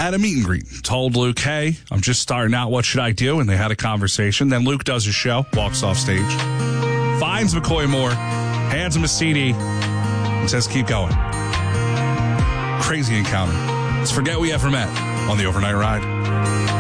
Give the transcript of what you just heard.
at a meet and greet. Told Luke, hey, I'm just starting out. What should I do? And they had a conversation. Then Luke does his show, walks off stage, finds McCoy Moore, hands him a CD, and says, keep going. Crazy encounter. Let's forget we ever met on the Overnight Ride.